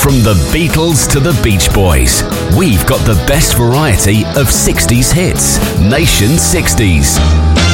From the Beatles to the Beach Boys, we've got the best variety of 60s hits. Nation 60s.